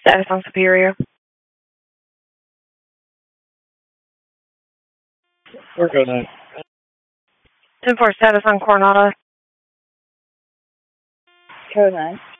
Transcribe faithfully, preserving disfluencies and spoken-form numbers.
Status on Superior. Work on that. ten four status on Coronado. Code nine.